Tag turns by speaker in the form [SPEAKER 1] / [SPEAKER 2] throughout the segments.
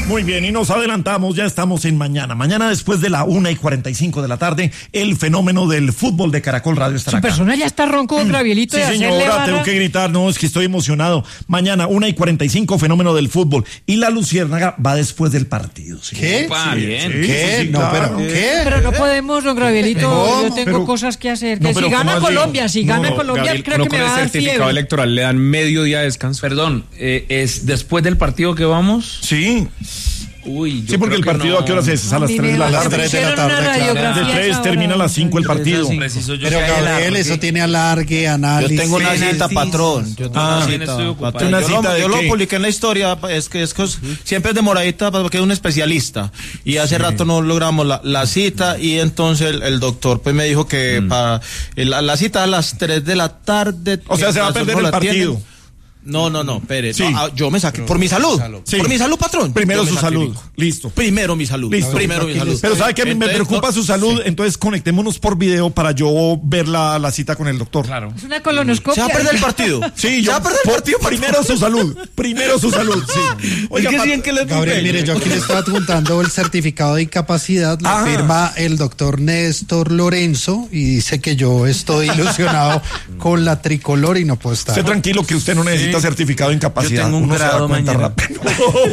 [SPEAKER 1] Muy bien, y nos adelantamos, ya estamos en mañana. Mañana después de la 1:45 de la tarde, el fenómeno del fútbol de Caracol Radio estará acá.
[SPEAKER 2] Su persona ya está ronco, Gravielito.
[SPEAKER 1] Sí, señora, tengo que gritar, no, es que estoy emocionado. Mañana, 1:45, fenómeno del fútbol. Y la Luciérnaga va después del partido. ¿Sí?
[SPEAKER 3] ¿Qué?
[SPEAKER 1] Sí,
[SPEAKER 3] Bien.
[SPEAKER 1] sí,
[SPEAKER 3] ¿Qué?
[SPEAKER 1] sí,
[SPEAKER 3] No,
[SPEAKER 1] claro.
[SPEAKER 3] pero ¿qué?
[SPEAKER 2] Pero no podemos, don Gravielito, yo tengo cosas que hacer. Que
[SPEAKER 1] pero
[SPEAKER 2] si gana
[SPEAKER 1] ¿cómo así?
[SPEAKER 2] Colombia,
[SPEAKER 4] Gabriel,
[SPEAKER 2] creo que me va a dar
[SPEAKER 4] el certificado
[SPEAKER 2] fiebre.
[SPEAKER 4] electoral le dan medio día de descanso.
[SPEAKER 5] Perdón, ¿es después del partido que vamos?
[SPEAKER 1] Sí.
[SPEAKER 5] Uy, yo
[SPEAKER 1] Sí, porque
[SPEAKER 5] creo
[SPEAKER 1] el
[SPEAKER 5] que
[SPEAKER 1] partido
[SPEAKER 5] no.
[SPEAKER 1] a qué hora es a las 3 de la
[SPEAKER 2] Me
[SPEAKER 1] tarde.
[SPEAKER 2] pusieron una radiografía
[SPEAKER 1] De
[SPEAKER 2] a
[SPEAKER 1] 3
[SPEAKER 2] esa
[SPEAKER 1] termina a
[SPEAKER 2] hora.
[SPEAKER 1] las 5 el partido.
[SPEAKER 5] Preciso, yo
[SPEAKER 3] Pero
[SPEAKER 5] sé el
[SPEAKER 3] Gabriel,
[SPEAKER 5] alargue.
[SPEAKER 3] eso tiene alargue, análisis.
[SPEAKER 6] Yo tengo una cita, patrón. Yo tengo una
[SPEAKER 5] También
[SPEAKER 6] cita.
[SPEAKER 5] estoy ocupado.
[SPEAKER 6] Patrón.
[SPEAKER 1] ¿Una
[SPEAKER 6] Yo
[SPEAKER 1] cita de
[SPEAKER 6] yo
[SPEAKER 1] qué?
[SPEAKER 6] lo publiqué en la historia, es que siempre es demoradita porque es un especialista. Y hace rato no logramos la cita y entonces el doctor pues me dijo que para la cita a las 3 de la tarde.
[SPEAKER 1] O sea, se va a perder
[SPEAKER 6] nosotros
[SPEAKER 1] el
[SPEAKER 6] la atienden.
[SPEAKER 1] partido.
[SPEAKER 6] No, espere.
[SPEAKER 1] Sí.
[SPEAKER 6] No, yo me saqué por mi salud.
[SPEAKER 1] Sí.
[SPEAKER 6] Por mi salud, patrón.
[SPEAKER 1] Primero
[SPEAKER 6] Yo me
[SPEAKER 1] su salud.
[SPEAKER 6] sacrifico.
[SPEAKER 1] Listo.
[SPEAKER 6] Primero mi salud.
[SPEAKER 1] Listo.
[SPEAKER 6] Primero mi salud.
[SPEAKER 1] Pero ¿sabe qué? Me
[SPEAKER 6] Entonces,
[SPEAKER 1] preocupa su salud, entonces conectémonos por video para yo ver la cita con el doctor.
[SPEAKER 5] Claro.
[SPEAKER 2] Es una colonoscopia.
[SPEAKER 6] ¿Se va a perder el partido?
[SPEAKER 1] Sí,
[SPEAKER 6] ¿Se va a perder el partido?
[SPEAKER 1] primero su salud. Primero su salud, sí. Oiga,
[SPEAKER 3] Gabriel, mire, yo aquí le estaba adjuntando el certificado de incapacidad, lo firma el doctor Néstor Lorenzo y dice que yo estoy ilusionado con la tricolor y no puedo estar.
[SPEAKER 1] esté tranquilo que usted no necesita certificado de incapacidad.
[SPEAKER 6] Yo tengo un
[SPEAKER 1] Uno se da
[SPEAKER 6] grado
[SPEAKER 1] cuenta
[SPEAKER 6] mañana.
[SPEAKER 1] rápido.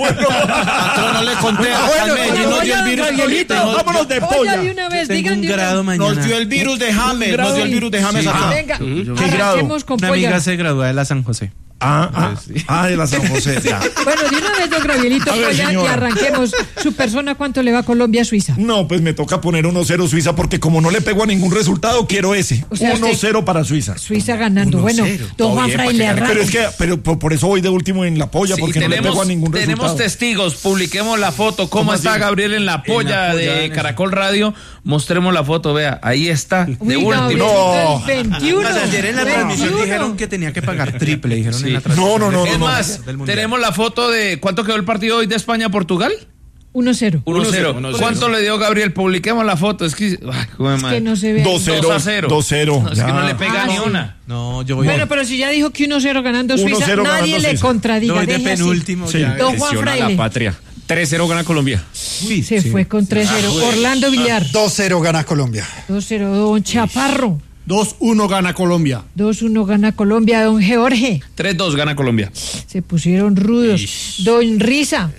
[SPEAKER 6] Patrón, no le conté a Medellín, nos dio el virus.
[SPEAKER 1] Vámonos de
[SPEAKER 2] Oiga,
[SPEAKER 1] polla.
[SPEAKER 2] de una vez, digan de una vez.
[SPEAKER 6] Nos dio el virus de James, nos dio el virus de James acá.
[SPEAKER 2] Venga,
[SPEAKER 1] ¿Qué grado?
[SPEAKER 2] arranquemos con
[SPEAKER 4] Una
[SPEAKER 2] polla.
[SPEAKER 4] amiga se gradúa de la San José.
[SPEAKER 1] De la San José. Ya.
[SPEAKER 2] Bueno, de una vez, don Gravielito,
[SPEAKER 1] A ver,
[SPEAKER 2] polla, y
[SPEAKER 1] señora.
[SPEAKER 2] arranquemos. Su persona, ¿cuánto le va a Colombia a Suiza?
[SPEAKER 1] No, pues me toca poner 1-0 Suiza porque como no le pego a ningún resultado, quiero ese.
[SPEAKER 2] O sea,
[SPEAKER 1] 1-0 para Suiza.
[SPEAKER 2] Suiza ganando. Bueno, don Juan Fraile arranca.
[SPEAKER 1] Pero es que, por eso voy de último en la polla,
[SPEAKER 5] Sí,
[SPEAKER 1] porque no le pego a ningún
[SPEAKER 5] tenemos
[SPEAKER 1] resultado.
[SPEAKER 5] testigos, publiquemos la foto. ¿Cómo
[SPEAKER 1] ¿Cómo
[SPEAKER 5] está
[SPEAKER 1] así?
[SPEAKER 5] Gabriel en la polla de Caracol Radio? Mostremos la foto, vea, ahí está, de
[SPEAKER 2] Uy,
[SPEAKER 5] último.
[SPEAKER 2] Gabrielito, el 21.
[SPEAKER 4] Ayer en la transmisión
[SPEAKER 2] 21.
[SPEAKER 4] dijeron que tenía que pagar triple, dijeron
[SPEAKER 5] Sí.
[SPEAKER 4] en la transmisión.
[SPEAKER 1] No.
[SPEAKER 5] Es más,
[SPEAKER 4] del Mundial.
[SPEAKER 5] tenemos la foto de ¿cuánto quedó el partido hoy de España-Portugal?
[SPEAKER 2] 1-0.
[SPEAKER 5] 1-0. ¿Cuánto le dio Gabriel? Publiquemos la foto. Es que,
[SPEAKER 2] Que no se ve.
[SPEAKER 1] 2-0.
[SPEAKER 5] 2-0.
[SPEAKER 1] 2-0.
[SPEAKER 5] No, es que no le pega
[SPEAKER 2] Ah,
[SPEAKER 5] ni
[SPEAKER 2] sí.
[SPEAKER 5] una.
[SPEAKER 4] No, yo voy
[SPEAKER 2] Bueno, pero si ya dijo que 1-0 ganando Suiza,
[SPEAKER 1] 1-0
[SPEAKER 2] nadie
[SPEAKER 1] ganando
[SPEAKER 2] le
[SPEAKER 1] Suiza.
[SPEAKER 2] contradiga.
[SPEAKER 4] voy de
[SPEAKER 2] Deje así.
[SPEAKER 4] penúltimo.
[SPEAKER 1] Sí.
[SPEAKER 4] Ya.
[SPEAKER 2] Don Juan Fraile.
[SPEAKER 4] patria. 3-0 gana Colombia.
[SPEAKER 2] Se fue con 3-0. Orlando Villar.
[SPEAKER 3] 2-0 gana Colombia.
[SPEAKER 2] 2-0. Don Chaparro.
[SPEAKER 7] 2-1 gana Colombia.
[SPEAKER 2] 2-1 gana Colombia. Don Jorge.
[SPEAKER 5] 3-2 gana Colombia.
[SPEAKER 2] Se pusieron rudos. Don Risa.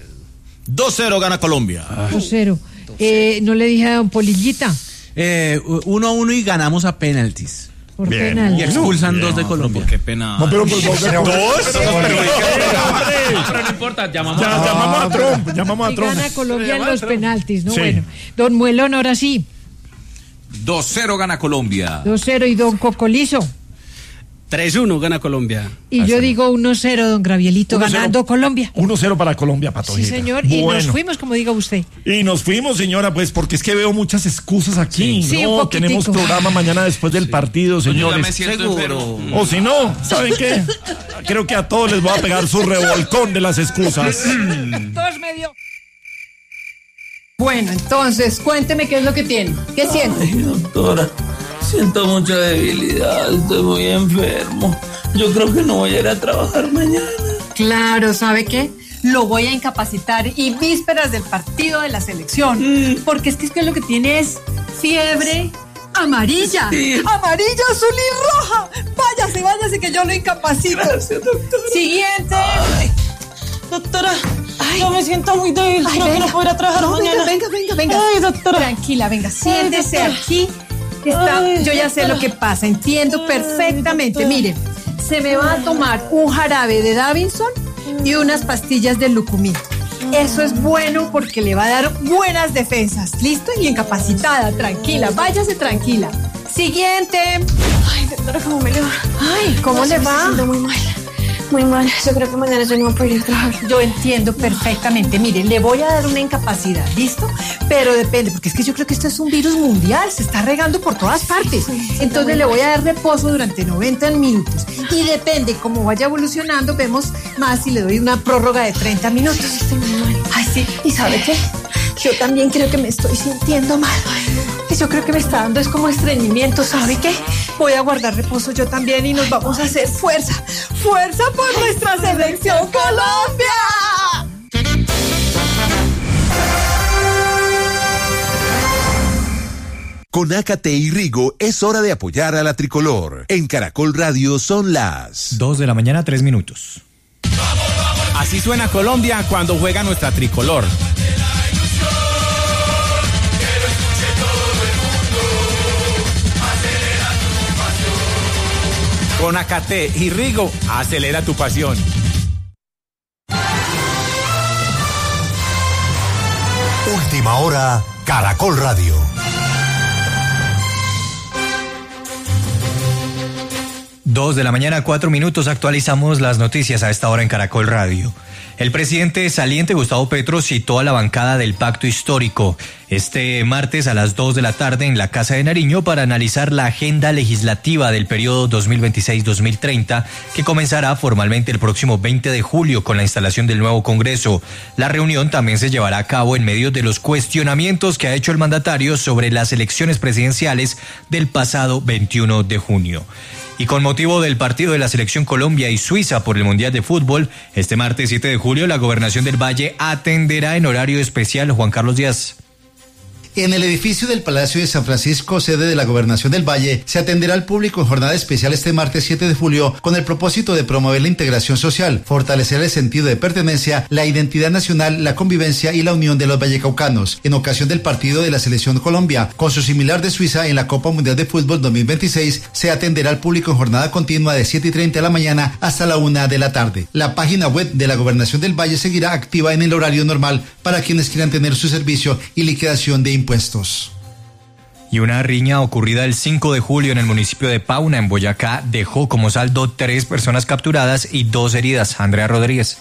[SPEAKER 6] 2-0 gana Colombia.
[SPEAKER 2] 2-0. No le dije a don Polillita.
[SPEAKER 4] 1-1 y ganamos a penaltis.
[SPEAKER 2] Por
[SPEAKER 1] Bien.
[SPEAKER 2] penal.
[SPEAKER 4] Y expulsan 2 de Colombia.
[SPEAKER 6] Qué pena.
[SPEAKER 1] No, pero pues, ¿dos?
[SPEAKER 5] Pero no importa, llamamos a
[SPEAKER 1] Llamamos a Trump. Llamamos a
[SPEAKER 2] Y
[SPEAKER 1] Trump.
[SPEAKER 2] gana Colombia en los penaltis, ¿no?
[SPEAKER 1] Sí.
[SPEAKER 2] Bueno. Don Muelón, ahora sí.
[SPEAKER 8] 2-0 gana Colombia.
[SPEAKER 2] 2-0. Y don Cocolizo.
[SPEAKER 7] 3-1 gana Colombia.
[SPEAKER 2] Y yo digo 1-0, don Gravielito,
[SPEAKER 1] 1-0.
[SPEAKER 2] ganando Colombia.
[SPEAKER 1] 1-0 para Colombia, Pato.
[SPEAKER 2] Sí, señor. Y nos fuimos, como diga usted.
[SPEAKER 1] Y nos fuimos, señora, pues porque es que veo muchas excusas aquí.
[SPEAKER 2] Sí, un
[SPEAKER 1] no,
[SPEAKER 2] poquitico.
[SPEAKER 1] tenemos programa mañana después del partido,
[SPEAKER 5] Yo ya me
[SPEAKER 1] señores.
[SPEAKER 5] siento enfermo.
[SPEAKER 1] O si no, ¿saben qué? Creo que a todos les voy a pegar su revolcón de las excusas.
[SPEAKER 2] Todos medio. Bueno, entonces, cuénteme qué es lo que tiene. ¿Qué siente?
[SPEAKER 9] Ay, doctora, siento mucha debilidad, estoy muy enfermo. Yo creo que no voy a ir a trabajar mañana.
[SPEAKER 10] Claro, ¿sabe qué? Lo voy a incapacitar y vísperas del partido de la selección. Porque es que lo que tiene es fiebre amarilla.
[SPEAKER 9] Sí.
[SPEAKER 10] Amarilla, azul y roja. Váyase que yo lo incapacito.
[SPEAKER 9] Gracias, doctora.
[SPEAKER 10] Siguiente.
[SPEAKER 9] Doctora, yo me siento muy débil, creo que no puedo ir a trabajar mañana.
[SPEAKER 10] Venga.
[SPEAKER 9] Ay, doctora.
[SPEAKER 10] Tranquila, venga, siéntese
[SPEAKER 9] doctora.
[SPEAKER 10] aquí. Yo ya sé lo que pasa, entiendo perfectamente. Mire, se me va a tomar un jarabe de Davinson y unas pastillas de Lucumí. Eso es bueno porque le va a dar buenas defensas. ¿Listo? Y incapacitada, tranquila, váyase tranquila. Siguiente.
[SPEAKER 9] Ay, doctora, ¿cómo me le va?
[SPEAKER 10] Ay, ¿cómo le va?
[SPEAKER 9] Me siento muy mal. Muy mal, yo creo que mañana yo no voy a poder ir a trabajar.
[SPEAKER 10] Yo entiendo perfectamente. Mire, le voy a dar una incapacidad, ¿listo? Pero depende, porque es que yo creo que esto es un virus mundial, se está regando por todas partes. Entonces le voy a dar reposo durante 90 minutos. Y depende cómo vaya evolucionando, vemos más si le doy una prórroga de 30 minutos.
[SPEAKER 9] Estoy muy mal.
[SPEAKER 10] Ay, sí.
[SPEAKER 9] ¿Y sabe qué? Yo también creo que me estoy sintiendo mal.
[SPEAKER 10] Que yo creo que me está dando es como estreñimiento, ¿sabe qué? Voy a guardar reposo yo también y nos vamos a hacer fuerza. ¡Fuerza por nuestra selección Colombia!
[SPEAKER 11] Con Ácate y Rigo es hora de apoyar a la tricolor. En Caracol Radio son las
[SPEAKER 12] 2:00 a.m, 3.
[SPEAKER 4] Así suena Colombia cuando juega nuestra tricolor. Con Ácate y Rigo, acelera tu pasión.
[SPEAKER 13] Última hora, Caracol Radio.
[SPEAKER 12] 2:00 a.m, 4. Actualizamos las noticias a esta hora en Caracol Radio. El presidente saliente Gustavo Petro citó a la bancada del Pacto Histórico este martes a las 2 de la tarde en la Casa de Nariño para analizar la agenda legislativa del periodo 2026-2030 que comenzará formalmente el próximo 20 de julio con la instalación del nuevo Congreso. La reunión también se llevará a cabo en medio de los cuestionamientos que ha hecho el mandatario sobre las elecciones presidenciales del pasado 21 de junio. Y con motivo del partido de la Selección Colombia y Suiza por el Mundial de Fútbol, este martes 7 de julio la Gobernación del Valle atenderá en horario especial. Juan Carlos Díaz.
[SPEAKER 14] En el edificio del Palacio de San Francisco, sede de la Gobernación del Valle, se atenderá al público en jornada especial este martes 7 de julio con el propósito de promover la integración social, fortalecer el sentido de pertenencia, la identidad nacional, la convivencia y la unión de los vallecaucanos. En ocasión del partido de la Selección Colombia, con su similar de Suiza en la Copa Mundial de Fútbol 2026, se atenderá al público en jornada continua de 7:30 de la mañana hasta la 1 de la tarde. La página web de la Gobernación del Valle seguirá activa en el horario normal para quienes quieran tener su servicio y liquidación de impuestos.
[SPEAKER 12] Y una riña ocurrida el 5 de julio en el municipio de Pauna, en Boyacá, dejó como saldo 3 personas capturadas y 2 heridas. Andrea Rodríguez.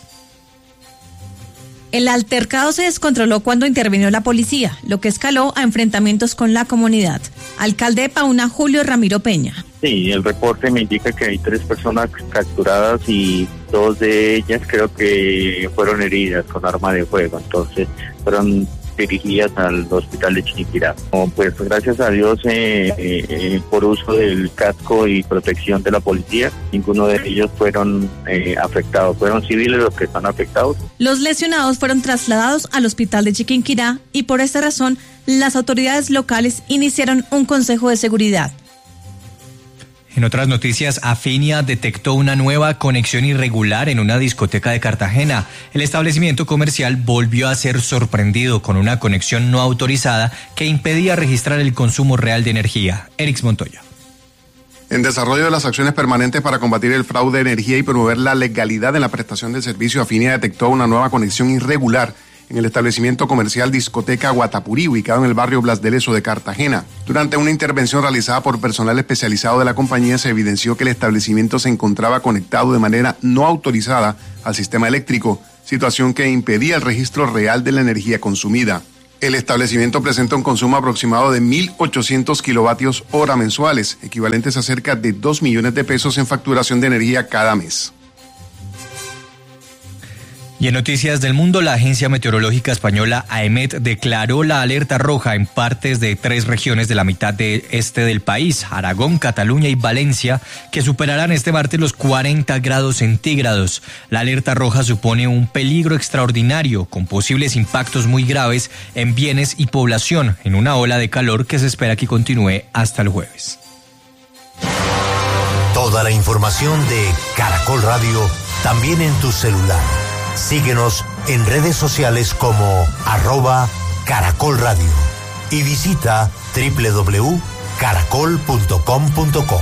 [SPEAKER 15] El altercado se descontroló cuando intervino la policía, lo que escaló a enfrentamientos con la comunidad. Alcalde de Pauna, Julio Ramiro Peña.
[SPEAKER 16] Sí, el reporte me indica que hay 3 personas capturadas y 2 de ellas creo que fueron heridas con arma de fuego, entonces fueron dirigidas al hospital de Chiquinquirá. Pues gracias a Dios por uso del casco y protección de la policía, ninguno de ellos fueron afectados, fueron civiles los que están afectados.
[SPEAKER 15] Los lesionados fueron trasladados al hospital de Chiquinquirá y por esta razón las autoridades locales iniciaron un consejo de seguridad.
[SPEAKER 12] En otras noticias, Afinia detectó una nueva conexión irregular en una discoteca de Cartagena. El establecimiento comercial volvió a ser sorprendido con una conexión no autorizada que impedía registrar el consumo real de energía. Erix Montoya.
[SPEAKER 17] En desarrollo de las acciones permanentes para combatir el fraude de energía y promover la legalidad en la prestación del servicio, Afinia detectó una nueva conexión irregular en el establecimiento comercial Discoteca Guatapurí, ubicado en el barrio Blas de Lezo de Cartagena. Durante una intervención realizada por personal especializado de la compañía, se evidenció que el establecimiento se encontraba conectado de manera no autorizada al sistema eléctrico, situación que impedía el registro real de la energía consumida. El establecimiento presenta un consumo aproximado de 1.800 kilovatios hora mensuales, equivalentes a cerca de 2 millones de pesos en facturación de energía cada mes.
[SPEAKER 12] Y en noticias del mundo, la agencia meteorológica española AEMET declaró la alerta roja en partes de 3 regiones de la mitad este del país, Aragón, Cataluña y Valencia, que superarán este martes los 40 grados centígrados. La alerta roja supone un peligro extraordinario, con posibles impactos muy graves en bienes y población, en una ola de calor que se espera que continúe hasta el jueves.
[SPEAKER 13] Toda la información de Caracol Radio, también en tu celular. Síguenos en redes sociales como @Caracol Radio y visita www.caracol.com.co.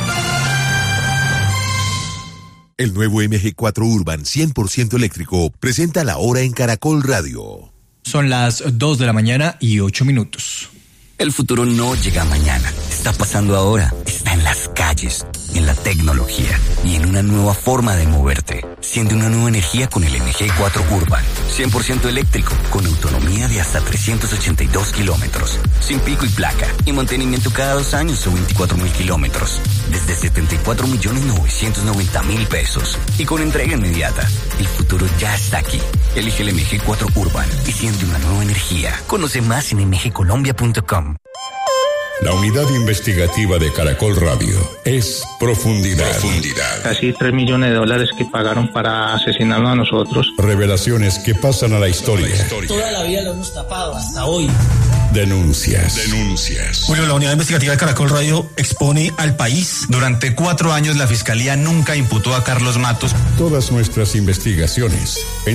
[SPEAKER 11] El nuevo MG4 Urban 100% eléctrico presenta la hora en Caracol Radio.
[SPEAKER 12] Son las 2:08 a.m.
[SPEAKER 18] El futuro no llega mañana, está pasando ahora, está en las calles, en la tecnología y en una nueva forma de moverte. Siente una nueva energía con el MG4 Urban, 100% eléctrico, con autonomía de hasta 382 kilómetros, sin pico y placa, y mantenimiento cada 2 años o 24.000 kilómetros, desde 74.990.000 pesos, y con entrega inmediata. El futuro ya está aquí. Elige el MG4 Urban y siente una nueva energía. Conoce más en mgcolombia.com.
[SPEAKER 19] La unidad investigativa de Caracol Radio es Profundidad.
[SPEAKER 20] Casi $3 millones que pagaron para asesinarnos a nosotros.
[SPEAKER 19] Revelaciones que pasan a la historia.
[SPEAKER 21] Toda la vida lo hemos tapado, hasta hoy.
[SPEAKER 19] Denuncias.
[SPEAKER 22] Bueno, la unidad investigativa de Caracol Radio expone al país.
[SPEAKER 12] Durante 4 años la Fiscalía nunca imputó a Carlos Matos.
[SPEAKER 19] Todas nuestras investigaciones en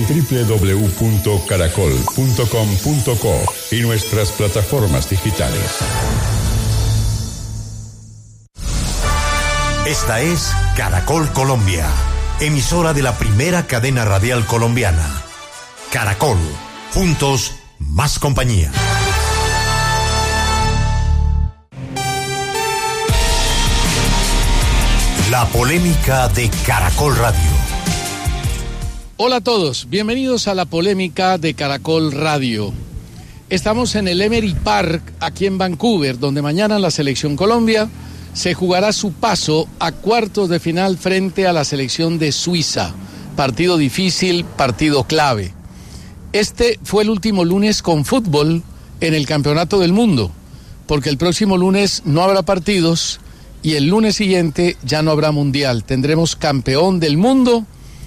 [SPEAKER 19] www.caracol.com.co y nuestras plataformas digitales.
[SPEAKER 13] Esta es Caracol Colombia, emisora de la primera cadena radial colombiana. Caracol, juntos, más compañía. La polémica de Caracol Radio.
[SPEAKER 23] Hola a todos, bienvenidos a la polémica de Caracol Radio. Estamos en el Emery Park, aquí en Vancouver, donde mañana la Selección Colombia se jugará su paso a cuartos de final frente a la selección de Suiza. Partido difícil, partido clave. Este fue el último lunes con fútbol en el Campeonato del Mundo, porque el próximo lunes no habrá partidos y el lunes siguiente ya no habrá mundial. Tendremos campeón del mundo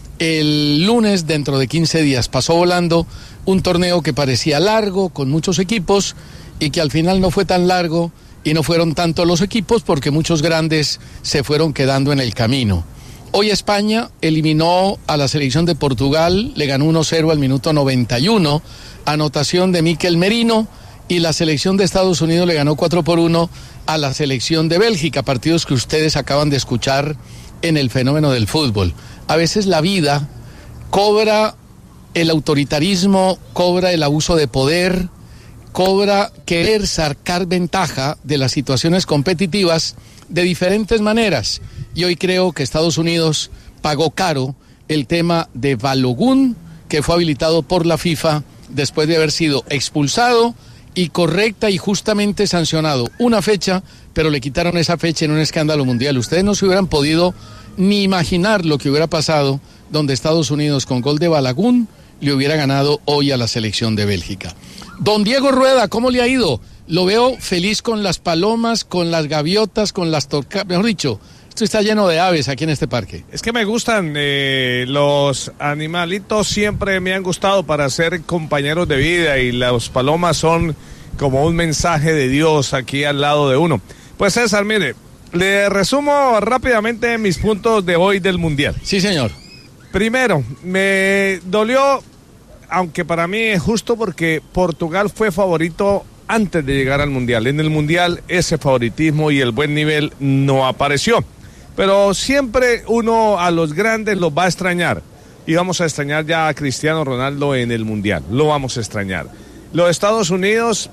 [SPEAKER 23] el lunes dentro de 15 días. Pasó volando un torneo que parecía largo, con muchos equipos, y que al final no fue tan largo y no fueron tanto los equipos porque muchos grandes se fueron quedando en el camino. Hoy España eliminó a la selección de Portugal, le ganó 1-0 al minuto 91, anotación de Mikel Merino, y la selección de Estados Unidos le ganó 4-1 a la selección de Bélgica, partidos que ustedes acaban de escuchar en el fenómeno del fútbol. A veces la vida cobra el autoritarismo, cobra el abuso de poder, cobra querer sacar ventaja de las situaciones competitivas de diferentes maneras. Y hoy creo que Estados Unidos pagó caro el tema de Balogun, que fue habilitado por la FIFA después de haber sido expulsado y correcta y justamente sancionado una fecha, pero le quitaron esa fecha en un escándalo mundial. Ustedes no se hubieran podido ni imaginar lo que hubiera pasado donde Estados Unidos con gol de Balogun le hubiera ganado hoy a la selección de Bélgica. Don Diego Rueda, ¿cómo le ha ido? Lo veo feliz con las palomas, con las gaviotas, con las torcas, mejor dicho, esto está lleno de aves aquí en este parque.
[SPEAKER 24] Es que me gustan, los animalitos siempre me han gustado para ser compañeros de vida y las palomas son como un mensaje de Dios aquí al lado de uno. Pues César, mire, le resumo rápidamente mis puntos de hoy del Mundial.
[SPEAKER 23] Sí, señor.
[SPEAKER 24] Primero, me dolió, aunque para mí es justo porque Portugal fue favorito antes de llegar al Mundial. En el Mundial ese favoritismo y el buen nivel no apareció. Pero siempre uno a los grandes los va a extrañar. Y vamos a extrañar ya a Cristiano Ronaldo en el Mundial. Lo vamos a extrañar. Los Estados Unidos,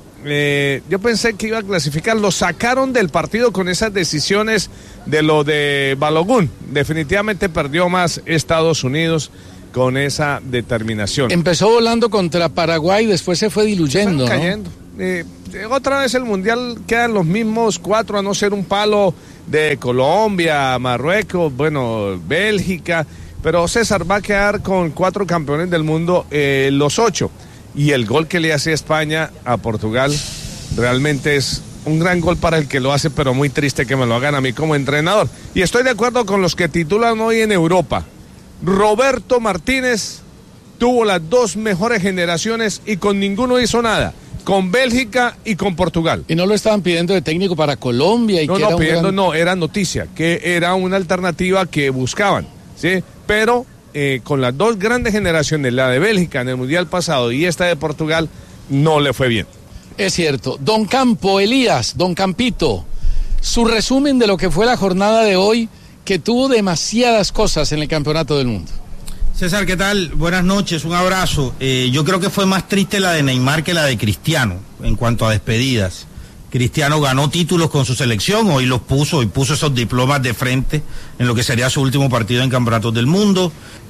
[SPEAKER 24] yo pensé que iba a clasificar. Lo sacaron del partido con esas decisiones de lo de Balogun. Definitivamente perdió más Estados Unidos con esa determinación.
[SPEAKER 23] Empezó volando contra Paraguay, después se fue diluyendo,
[SPEAKER 24] están cayendo. Otra vez el Mundial quedan los mismos 4, a no ser un palo de Colombia, Marruecos, bueno, Bélgica, pero César va a quedar con 4 campeones del mundo, los 8, y el gol que le hace España a Portugal realmente es un gran gol para el que lo hace, pero muy triste que me lo hagan a mí como entrenador. Y estoy de acuerdo con los que titulan hoy en Europa. Roberto Martínez tuvo las 2 mejores generaciones y con ninguno hizo nada. Con Bélgica y con Portugal.
[SPEAKER 23] Y no lo estaban pidiendo de técnico para Colombia. Y
[SPEAKER 24] no, era noticia, que era una alternativa que buscaban, ¿sí? Pero con las 2 grandes generaciones, la de Bélgica en el Mundial pasado y esta de Portugal, no le fue bien.
[SPEAKER 23] Es cierto. Don Campo, Elías, Don Campito, su resumen de lo que fue la jornada de hoy, que tuvo demasiadas cosas en el Campeonato del Mundo.
[SPEAKER 25] César, ¿qué tal? Buenas noches, un abrazo. Yo creo que fue más triste la de Neymar que la de Cristiano en cuanto a despedidas. Cristiano ganó títulos con su selección, hoy puso esos diplomas de frente en lo que sería su último partido en Campeonatos del Mundo.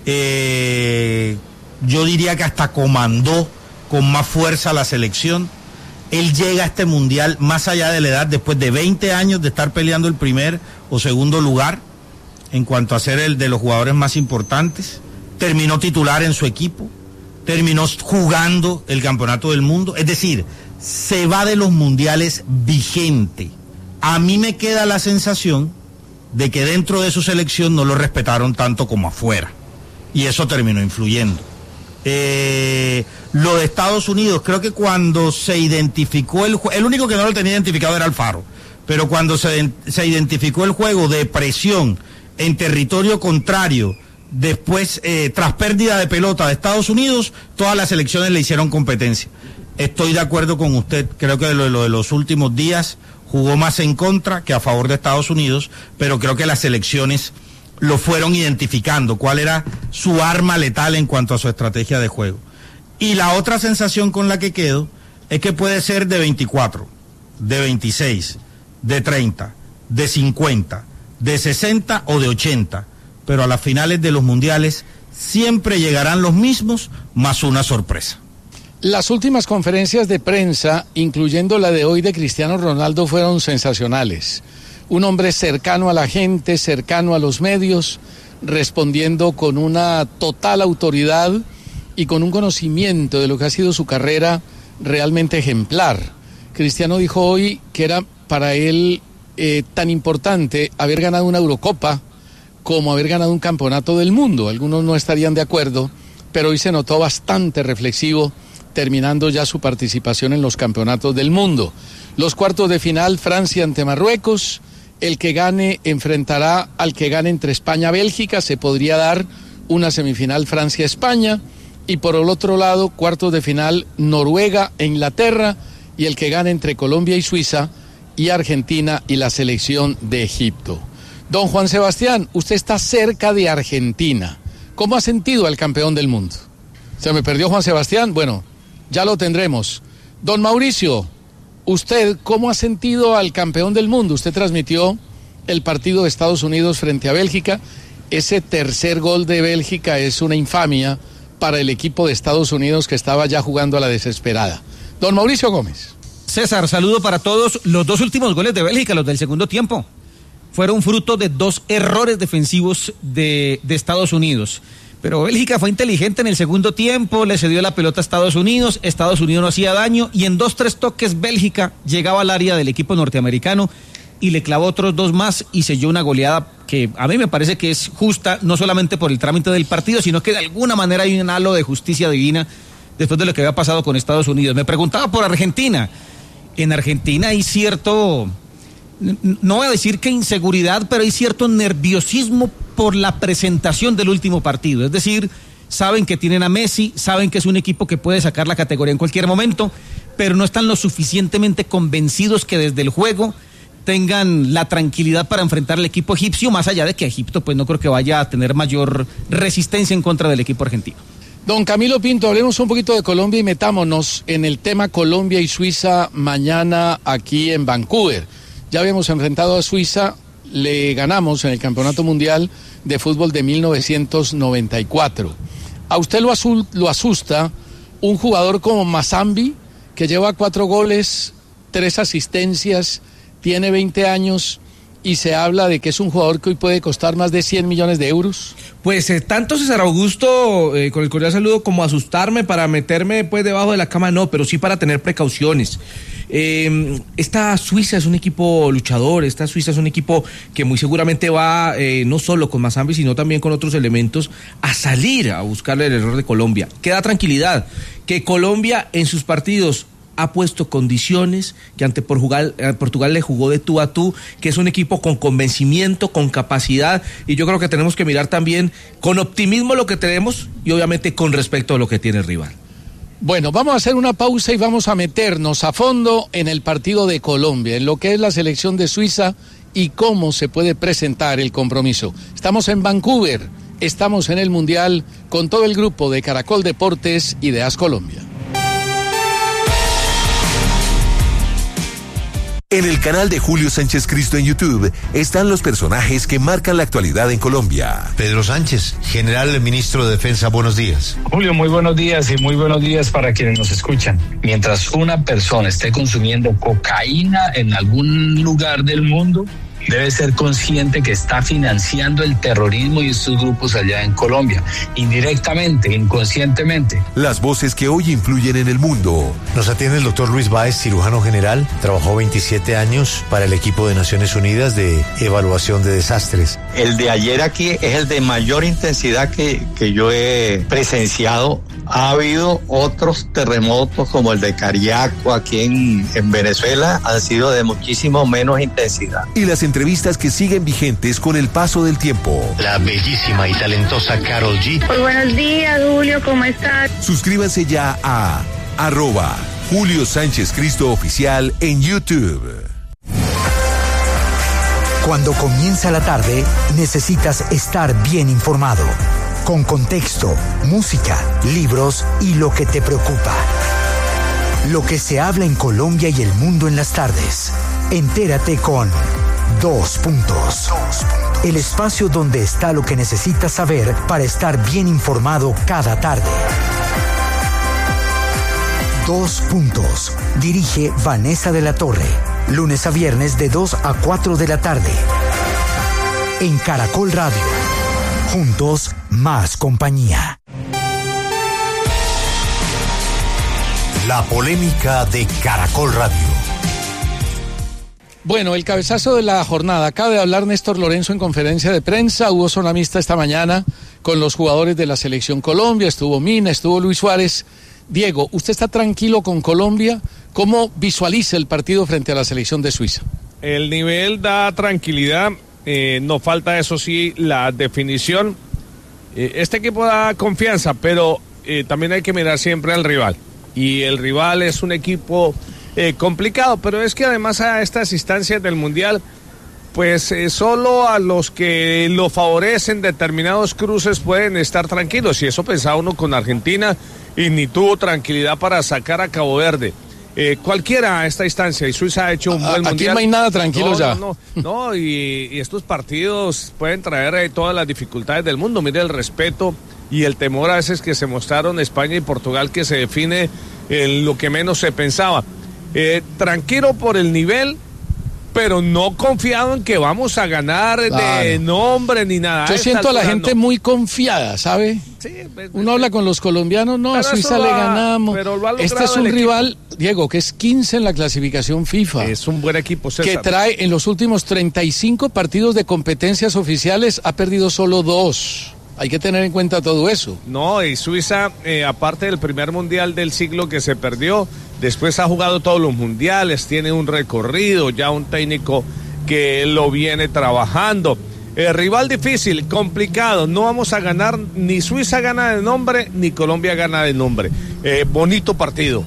[SPEAKER 25] Yo diría que hasta comandó con más fuerza la selección. Él llega a este Mundial más allá de la edad, después de 20 años de estar peleando el primer o segundo lugar en cuanto a ser el de los jugadores más importantes. Terminó titular en su equipo, terminó jugando el Campeonato del Mundo, es decir, se va de los mundiales vigente, A mí me queda la sensación de que dentro de su selección no lo respetaron tanto como afuera, y eso terminó influyendo. Lo de Estados Unidos, creo que cuando se identificó el único que no lo tenía identificado era Alfaro, pero cuando se identificó el juego de presión en territorio contrario, después tras pérdida de pelota de Estados Unidos, todas las selecciones le hicieron competencia. Estoy de acuerdo con usted, creo que lo de los últimos días jugó más en contra que a favor de Estados Unidos, pero creo que las selecciones lo fueron identificando, cuál era su arma letal en cuanto a su estrategia de juego. Y la otra sensación con la que quedo es que puede ser de 24, de 26, de 30, de 50, de 60 o de 80, pero a las finales de los mundiales siempre llegarán los mismos, más una sorpresa.
[SPEAKER 23] Las últimas conferencias de prensa, incluyendo la de hoy de Cristiano Ronaldo, fueron sensacionales. Un hombre cercano a la gente, cercano a los medios, respondiendo con una total autoridad y con un conocimiento de lo que ha sido su carrera realmente ejemplar. Cristiano dijo hoy que era para él tan importante haber ganado una Eurocopa como haber ganado un campeonato del mundo. Algunos no estarían de acuerdo, pero hoy se notó bastante reflexivo, terminando ya su participación en los campeonatos del mundo. Los cuartos de final, Francia ante Marruecos. El que gane enfrentará al que gane entre España y Bélgica. Se podría dar una semifinal Francia-España. Y por el otro lado, cuartos de final, Noruega e Inglaterra. Y el que gane entre Colombia y Suiza, y Argentina y la selección de Egipto. Don Juan Sebastián, usted está cerca de Argentina. ¿Cómo ha sentido al campeón del mundo? ¿Se me perdió Juan Sebastián? Bueno, ya lo tendremos. Don Mauricio, ¿usted cómo ha sentido al campeón del mundo? Usted transmitió el partido de Estados Unidos frente a Bélgica. Ese tercer gol de Bélgica es una infamia para el equipo de Estados Unidos que estaba ya jugando a la desesperada. Don Mauricio Gómez.
[SPEAKER 3] César, saludo para todos. Los dos últimos goles de Bélgica, los del segundo tiempo, fueron fruto de dos errores defensivos de Estados Unidos. Pero Bélgica fue inteligente en el segundo tiempo, le cedió la pelota a Estados Unidos no hacía daño, y en 2-3 toques Bélgica llegaba al área del equipo norteamericano y le clavó otros dos más y selló una goleada que a mí me parece que es justa, no solamente por el trámite del partido, sino que de alguna manera hay un halo de justicia divina después de lo que había pasado con Estados Unidos. Me preguntaba por Argentina. En Argentina hay cierto, no voy a decir que inseguridad, pero hay cierto nerviosismo por la presentación del último partido. Es decir, saben que tienen a Messi, saben que es un equipo que puede sacar la categoría en cualquier momento, pero no están lo suficientemente convencidos que desde el juego tengan la tranquilidad para enfrentar al equipo egipcio, más allá de que Egipto pues no creo que vaya a tener mayor resistencia en contra del equipo argentino.
[SPEAKER 23] Don Camilo Pinto, hablemos un poquito de Colombia y metámonos en el tema Colombia y Suiza mañana aquí en Vancouver. Ya habíamos enfrentado a Suiza, le ganamos en el Campeonato Mundial de Fútbol de 1994. ¿A usted lo asusta un jugador como Mazambi, que lleva 4 goles, 3 asistencias, tiene 20 años y se habla de que es un jugador que hoy puede costar más de 100 millones de euros?
[SPEAKER 5] Pues tanto César Augusto, con el cordial saludo, como asustarme para meterme pues debajo de la cama, no, pero sí para tener precauciones. Esta Suiza es un equipo luchador, esta Suiza es un equipo que muy seguramente va, no solo con Mazambi, sino también con otros elementos, a salir a buscarle el error de Colombia. Queda tranquilidad, que Colombia en sus partidos ha puesto condiciones, que ante Portugal le jugó de tú a tú, que es un equipo con convencimiento, con capacidad, y yo creo que tenemos que mirar también con optimismo lo que tenemos y obviamente con respecto a lo que tiene el rival.
[SPEAKER 23] Bueno, vamos a hacer una pausa y vamos a meternos a fondo en el partido de Colombia, en lo que es la selección de Suiza y cómo se puede presentar el compromiso. Estamos en Vancouver, estamos en el Mundial con todo el grupo de Caracol Deportes y de AS Colombia.
[SPEAKER 11] En el canal de Julio Sánchez Cristo en YouTube están los personajes que marcan la actualidad en Colombia.
[SPEAKER 13] Pedro Sánchez, general ministro de Defensa, buenos días.
[SPEAKER 6] Julio, muy buenos días y muy buenos días para quienes nos escuchan. Mientras una persona esté consumiendo cocaína en algún lugar del mundo,
[SPEAKER 1] debe ser consciente que está financiando el terrorismo y estos grupos allá en Colombia, indirectamente, inconscientemente.
[SPEAKER 11] Las voces que hoy influyen en el mundo.
[SPEAKER 13] Nos atiende el doctor Luis Báez, cirujano general. Trabajó 27 años para el equipo de Naciones Unidas de evaluación de desastres.
[SPEAKER 2] El de ayer aquí es el de mayor intensidad que yo he presenciado. Ha habido otros terremotos como el de Cariaco aquí en Venezuela, han sido de muchísimo menos intensidad.
[SPEAKER 11] Y las entrevistas que siguen vigentes con el paso del tiempo.
[SPEAKER 13] La bellísima y talentosa Karol G.
[SPEAKER 7] Muy buenos días, Julio, ¿cómo estás?
[SPEAKER 11] Suscríbanse ya a @Julio Sánchez Cristo Oficial en YouTube.
[SPEAKER 8] Cuando comienza la tarde, necesitas estar bien informado. Con contexto, música, libros y lo que te preocupa. Lo que se habla en Colombia y el mundo en las tardes. Entérate con 2 Puntos. El espacio donde está lo que necesitas saber para estar bien informado cada tarde. 2 Puntos. Dirige Vanessa de la Torre. Lunes a viernes de 2 a 4 de la tarde. En Caracol Radio. Juntos, más compañía.
[SPEAKER 13] La polémica de Caracol Radio.
[SPEAKER 23] Bueno, el cabezazo de la jornada. Acaba de hablar Néstor Lorenzo en conferencia de prensa. Hubo zona mixta esta mañana con los jugadores de la Selección Colombia. Estuvo Mina, estuvo Luis Suárez. Diego, ¿usted está tranquilo con Colombia? ¿Cómo visualiza el partido frente a la selección de Suiza?
[SPEAKER 24] El nivel da tranquilidad. Nos falta, eso sí, la definición. Este equipo da confianza, pero también hay que mirar siempre al rival. Y el rival es un equipo complicado, pero es que además a estas instancias del Mundial, pues solo a los que lo favorecen determinados cruces pueden estar tranquilos. Y eso pensaba uno con Argentina y ni tuvo tranquilidad para sacar a Cabo Verde. Cualquiera a esta instancia, y Suiza ha hecho un buen mundial.
[SPEAKER 23] Aquí no hay nada tranquilo ya.
[SPEAKER 24] No, y estos partidos pueden traer todas las dificultades del mundo. Mire el respeto y el temor a veces que se mostraron España y Portugal, que se define en lo que menos se pensaba. Tranquilo por el nivel, pero no confiado en que vamos a ganar de nombre ni nada.
[SPEAKER 23] Yo siento a la gente muy confiada, ¿sabe?
[SPEAKER 24] Sí,
[SPEAKER 23] uno habla con los colombianos, no, a Suiza le ganamos. Este es un rival, Diego, que es 15 en la clasificación FIFA.
[SPEAKER 24] Es un buen equipo, César.
[SPEAKER 23] Que trae en los últimos 35 partidos de competencias oficiales, ha perdido solo 2. Hay que tener en cuenta todo eso.
[SPEAKER 24] No, y Suiza, aparte del primer mundial del siglo que se perdió, después ha jugado todos los mundiales, tiene un recorrido, ya un técnico que lo viene trabajando. Rival difícil, complicado, no vamos a ganar, ni Suiza gana de nombre, ni Colombia gana de nombre. Bonito partido,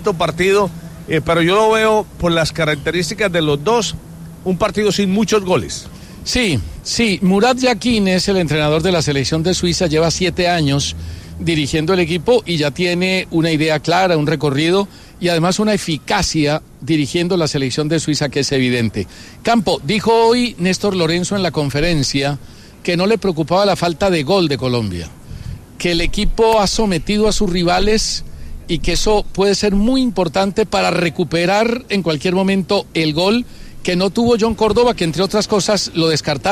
[SPEAKER 24] pero yo lo veo por las características de los dos, un partido sin muchos goles.
[SPEAKER 23] Sí, Murat Yakin es el entrenador de la selección de Suiza, lleva 7 años dirigiendo el equipo y ya tiene una idea clara, un recorrido y además una eficacia dirigiendo la selección de Suiza que es evidente. Campo, dijo hoy Néstor Lorenzo en la conferencia que no le preocupaba la falta de gol de Colombia, que el equipo ha sometido a sus rivales y que eso puede ser muy importante para recuperar en cualquier momento el gol que no tuvo John Córdoba, que entre otras cosas lo descartaron.